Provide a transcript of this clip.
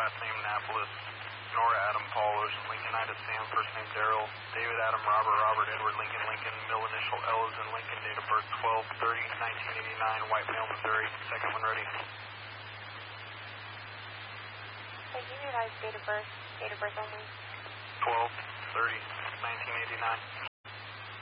last name Annapolis. Nora Adam Paul Ocean Lincoln Ida Sam, first name Daryl. David Adam Robert Robert Edward Lincoln Lincoln, middle initial L is in Lincoln, date of birth 12/30/1989, White Male, Missouri. Second one ready. Can you realize date of birth only? 12/30/1989.